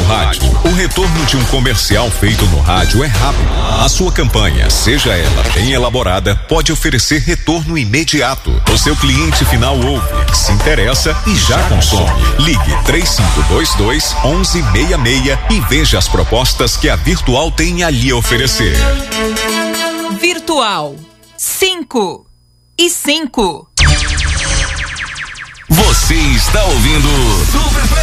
rádio. O retorno de um comercial feito no rádio é rápido. A sua campanha, seja ela bem elaborada, pode oferecer retorno imediato. O seu cliente final ouve, se interessa e já consome. Ligue 3522-1166 e veja as propostas que a Virtual tem a lhe oferecer. Virtual 5 e 5. Você está ouvindo